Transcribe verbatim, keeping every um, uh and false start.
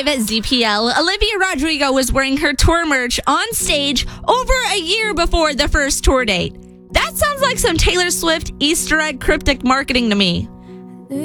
Live at Z P L, Olivia Rodrigo was wearing her tour merch on stage over a year before the first tour date. That sounds like some Taylor Swift Easter egg cryptic marketing to me.